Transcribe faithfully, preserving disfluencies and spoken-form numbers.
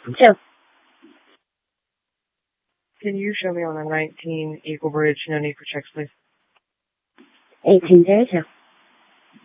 Two. Can you show me on a nineteen Eagle Bridge, no need for checks, please? eighteen zero two.